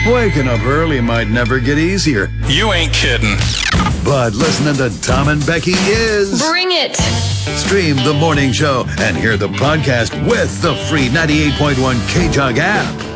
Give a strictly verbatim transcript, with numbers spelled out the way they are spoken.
Waking up early might never get easier. You ain't kidding. But listening to Tom and Becky is... Bring it! Stream the morning show and hear the podcast with the free ninety-eight point one K-Jug app.